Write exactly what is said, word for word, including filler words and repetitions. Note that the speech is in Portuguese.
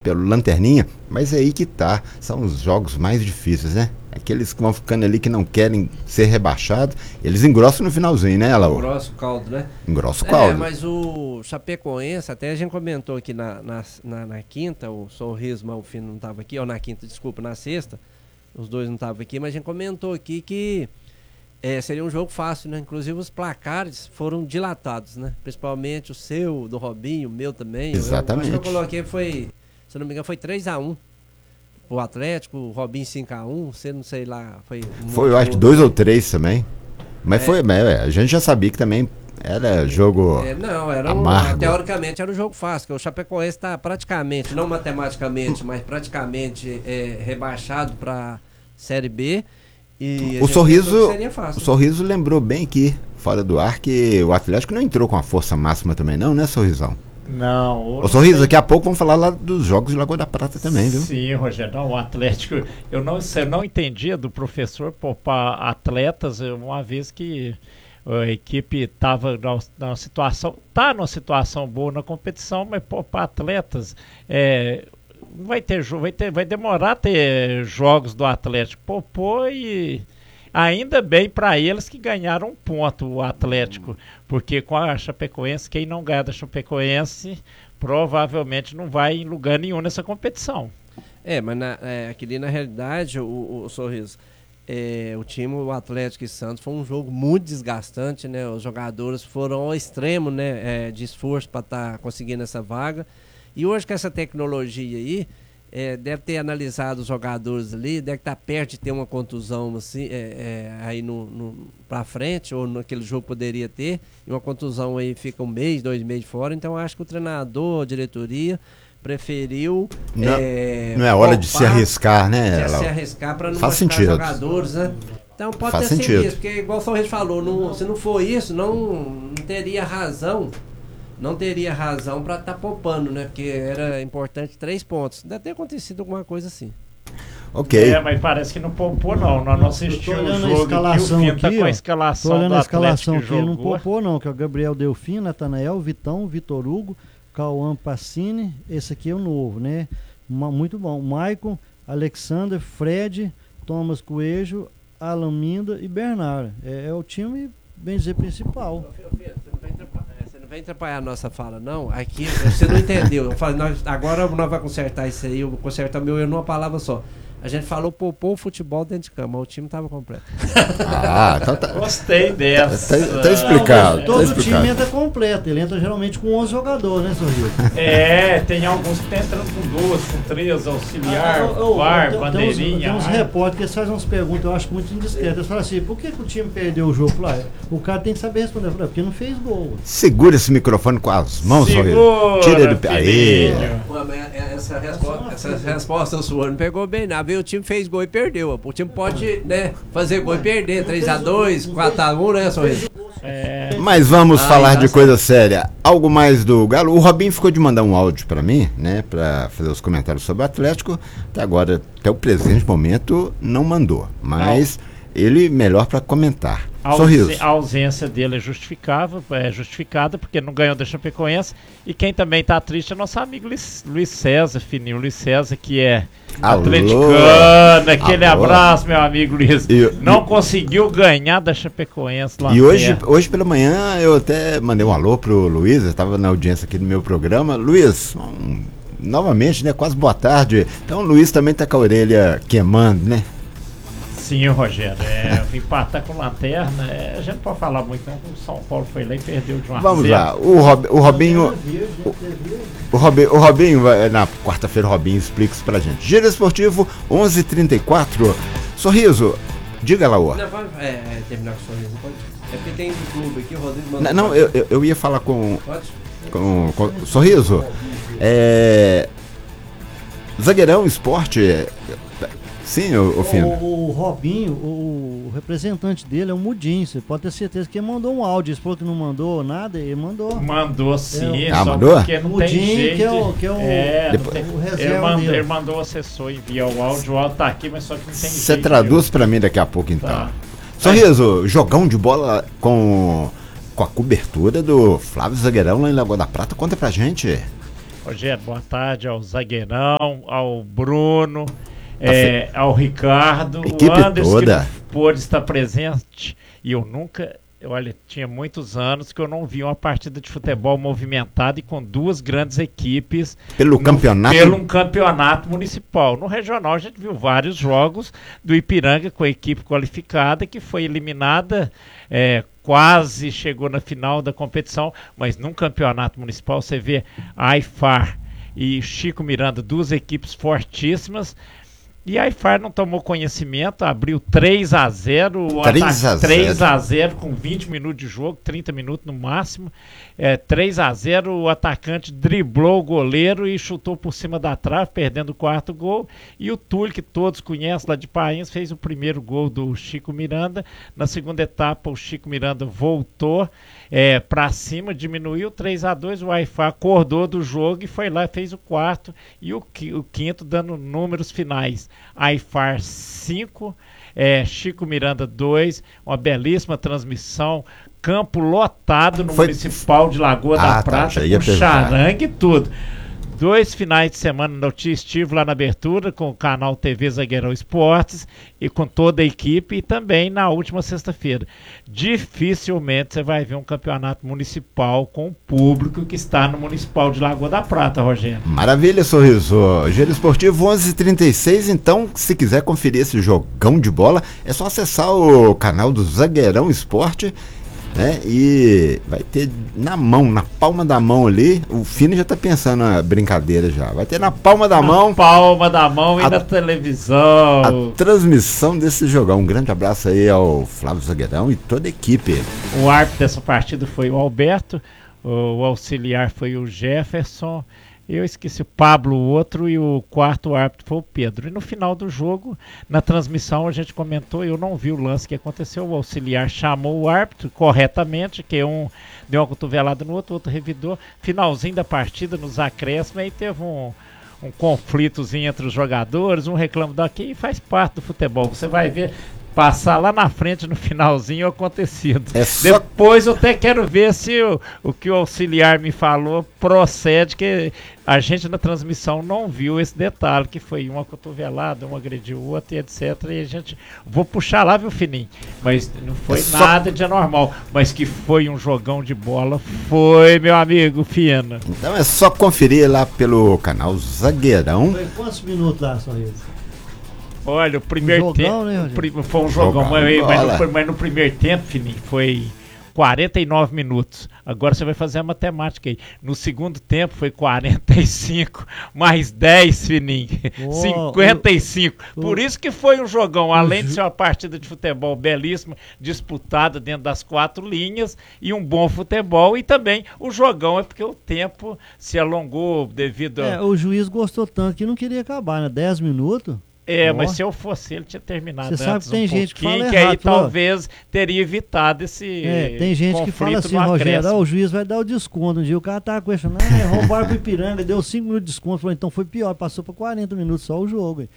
pelo Lanterninha, mas é aí que tá, são os jogos mais difíceis, né? Aqueles que vão ficando ali que não querem ser rebaixados, eles engrossam no finalzinho, né, Laú? Engrossa o caldo, né? Engrossa o caldo. É, mas o Chapecoense, até a gente comentou aqui na, na, na, na quinta, o Sorriso Malfino não estava aqui, ou na quinta, desculpa, na sexta, os dois não estavam aqui, mas a gente comentou aqui que é, seria um jogo fácil, né? Inclusive os placares foram dilatados, né? Principalmente o seu, do Robinho, o meu também. Exatamente. Eu, acho que eu coloquei foi, se eu não me engano, foi três a um. O Atlético, o Robinho cinco a um, você não sei lá, foi... Foi, eu acho, dois ou três também. Mas é. foi, a gente já sabia que também era jogo é, não, era um, amargo. Teoricamente era um jogo fácil, porque o Chapecoense está praticamente, não matematicamente, mas praticamente é, rebaixado para Série B. E o sorriso, fácil, o Sorriso lembrou bem aqui, fora do ar, que o Atlético não entrou com a força máxima também não, né, Sorrisão? Não. O, o Sorriso, daqui a pouco vamos falar lá dos jogos de Lagoa da Prata também, viu? Sim, Rogério, não, o Atlético, eu não, eu não entendia do professor poupar atletas, uma vez que a equipe estava numa situação, está numa situação boa na competição, mas poupar atletas, é, vai ter jogo, vai ter, vai demorar a ter jogos do Atlético, poupou e ainda bem para eles que ganharam um ponto o Atlético, porque com a Chapecoense, quem não ganhar da Chapecoense provavelmente não vai em lugar nenhum nessa competição. É, mas na, é, aqui na realidade, o, o, o Sorriso, é, o time, o Atlético e Santos, foi um jogo muito desgastante, né? Os jogadores foram ao extremo, né, é, de esforço para estar tá conseguindo essa vaga. E hoje com essa tecnologia aí, é, deve ter analisado os jogadores ali, deve estar perto de ter uma contusão assim, é, é, aí no, no, pra frente, ou naquele jogo poderia ter, e uma contusão aí fica um mês, dois meses fora, então acho que o treinador, a diretoria, preferiu... Não é, não é hora de se arriscar, né? De se arriscar para não Faz machucar sentido. jogadores, né? Então pode Faz ter sentido. sido isso, porque igual o Sorriso falou, não, se não for isso, não, não teria razão não teria razão para estar tá poupando, né? Porque era importante três pontos. Deve ter acontecido alguma coisa assim. Ok. É, mas parece que não poupou não. Nós não assistimos o jogo a escalação que o aqui, tá com a ó, escalação tô olhando do a escalação Atlético aqui, que não jogou. poupou não, que é o Gabriel Delfim, Natanael, Vitão, Vitor Hugo, Cauã Pacini, esse aqui é o novo, né? Uma, muito bom. Maicon, Alexander, Fred, Thomas Coelho, Alan Minda e Bernard. É, é o time, bem dizer, principal. Você não vai atrapalhar a nossa fala, não. Aqui, você não entendeu. Eu falei, nós, agora nós vamos consertar isso aí, eu vou consertar meu erro numa palavra só. A gente falou poupou o futebol dentro de campo, mas o time estava completo. Ah, então tá. Gostei dessa. Tá, tá explicado. Não, todo tá explicado. time entra completo, ele entra geralmente com onze jogadores, né, Sorriso? É, tem alguns que estão entrando com duas, com três, auxiliar, Ah, oh, oh, VAR, tem, bandeirinha. Tem uns, tem uns repórteres que eles fazem umas perguntas, eu acho muito indiscretas. Eles falam assim, por que, que o time perdeu o jogo? Eu falo, ah, o cara tem que saber responder. Eu falo, porque não fez gol. Segura esse microfone com as mãos, Sorriso. Segura, Tira ele do aí. Pô, mas essa resposta, essa resposta sua não pegou bem, não. Veio o time fez gol e perdeu. O time pode, né, fazer gol e perder. três a dois, quatro a um, né, Sorriso? É. Mas vamos Ah, falar tá de certo. coisa séria. Algo mais do Galo. O Robinho ficou de mandar um áudio pra mim, né, pra fazer os comentários sobre o Atlético. Até agora, até o presente momento, não mandou. Mas ele melhor pra comentar. A Sorriso. ausência, a ausência dele é justificável, é justificada, porque não ganhou da Chapecoense. E quem também tá triste é nosso amigo Luiz, Luiz César, fininho. Luiz César, que é Alô. atleticano. Aquele Alô. abraço, meu amigo Luiz. E- não e- conseguiu ganhar da Chapecoense lá. E hoje, perto. hoje pela manhã eu até mandei um alô pro Luiz, eu estava na audiência aqui do meu programa. Luiz, um, novamente, né? Quase boa tarde. Então o Luiz também tá com a orelha queimando, né? Sim, Rogério. É, empatar com lanterna. É, a gente não pode falar muito, não. O São Paulo foi lá e perdeu de uma Vamos lá, o, Rob, o Robinho. O, o, Robinho, o Robinho, vai- na quarta-feira, o Robinho explica isso pra gente. Giro Esportivo, onze e trinta e quatro. Sorriso, diga lá, ó. Não, pode é, é, terminar com o Sorriso, pode? É porque tem um clube aqui, o Rodrigo mandou. Não, não, eu, eu- eu ia falar com. Pode? com, com Sorriso. É. Zagueirão, esporte. é, Sim, o, o Fino. O, o Robinho, o, o representante dele é o Mudinho. Você pode ter certeza que ele mandou um áudio. Ele falou que não mandou nada, ele mandou. Mandou sim, É, Ah, só mandou? porque não tem Mudinho, jeito. que é o, que é o, É, o, Depois- o Ele, reserva mandou, dele. ele mandou o assessor enviar o áudio, o áudio tá aqui, mas só que não tem Você jeito. traduz pra mim daqui a pouco, então. Tá. Sorriso, jogão de bola com, com a cobertura do Flávio Zagueirão lá em Lagoa da Prata. Conta pra gente. Rogério, boa tarde ao zagueirão, ao Bruno, é, ao Ricardo, o Anderson toda. que pôde estar presente. E eu nunca, olha, tinha muitos anos que eu não vi uma partida de futebol movimentada e com duas grandes equipes. Pelo no, campeonato? Pelo um campeonato municipal. No regional a gente viu vários jogos do Ipiranga com a equipe qualificada que foi eliminada, é, quase chegou na final da competição, mas num campeonato municipal você vê a Aifar e Chico Miranda, duas equipes fortíssimas. E a Aifar não tomou conhecimento, abriu três a zero, três a zero com vinte minutos de jogo, trinta minutos no máximo. É, três a zero, o atacante driblou o goleiro e chutou por cima da trave, perdendo o quarto gol. E o Túlio, que todos conhecem lá de Painhos, fez o primeiro gol do Chico Miranda. Na segunda etapa, o Chico Miranda voltou é, para cima, diminuiu três a dois. O Aifar acordou do jogo e foi lá e fez o quarto e o, o quinto, dando números finais. Aifar cinco, é, Chico Miranda dois, uma belíssima transmissão, campo lotado no Foi... Municipal de Lagoa ah, da Prata, tá, com charangue e tudo. Dois finais de semana eu estive lá na abertura com o canal T V Zagueirão Esportes e com toda a equipe, e também na última sexta-feira. Dificilmente você vai ver um campeonato municipal com o público que está no Municipal de Lagoa da Prata, Rogério. Maravilha, Sorriso. Giro Esportivo onze e trinta e seis, então se quiser conferir esse jogão de bola, é só acessar o canal do Zagueirão Esporte, né? E vai ter na mão, na palma da mão ali. O Fino já tá pensando na brincadeira já. Vai ter na palma da na mão. palma da mão e a, na televisão. A transmissão desse jogão. Um grande abraço aí ao Flávio Zagueirão e toda a equipe. O árbitro dessa partida foi o Alberto, o auxiliar foi o Jefferson. Eu esqueci o Pablo, o outro, e o quarto árbitro foi o Pedro. E no final do jogo, na transmissão, a gente comentou, eu não vi o lance que aconteceu, o auxiliar chamou o árbitro corretamente, que um deu uma cotovelada no outro, o outro revidou. Finalzinho da partida, nos acréscimos, aí teve um, um conflitozinho entre os jogadores, um reclamo daqui, e faz parte do futebol. Você vai ver passar lá na frente no finalzinho acontecido. É só... Depois eu até quero ver se o, o que o auxiliar me falou procede, que a gente na transmissão não viu esse detalhe, que foi uma cotovelada, um agrediu o outro e etcétera. E a gente, vou puxar lá, viu, Fininho? Mas não foi é só... nada de anormal, mas que foi um jogão de bola, foi, meu amigo Fina. Então é só conferir lá pelo canal Zagueirão. Foi quantos minutos lá, só isso? Olha, o primeiro um tempo né, foi um jogão, jogão mas, mas, no, mas no primeiro tempo, Fininho, foi quarenta e nove minutos. Agora você vai fazer a matemática aí. No segundo tempo foi quarenta e cinco, mais dez, Fininho. Oh, cinquenta e cinco. Oh, Por isso que foi um jogão, além de ser uma partida de futebol belíssima, disputada dentro das quatro linhas, e um bom futebol, e também o jogão é porque o tempo se alongou devido a... É, o juiz gostou tanto que não queria acabar, né? dez minutos. É, oh. mas se eu fosse ele, tinha terminado Você sabe que tem um gente que fala que errado, aí talvez teria evitado esse é, tem gente que fala assim, Rogério, oh, o juiz vai dar o desconto. Um dia o cara tava questionando, ah, roubaram pro Ipiranga, deu cinco minutos de desconto. Falou, então foi pior, passou para quarenta minutos só o jogo. Hein?